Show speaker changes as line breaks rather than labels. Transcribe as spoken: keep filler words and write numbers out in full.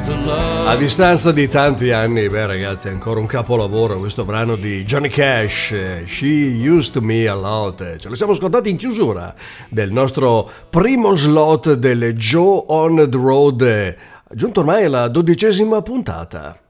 A distanza di tanti anni, beh ragazzi, è ancora un capolavoro questo brano di Johnny Cash, She Used to Me a Lot. Ce lo siamo ascoltati in chiusura del nostro primo slot del Joe on the Road, giunto ormai alla dodicesima puntata.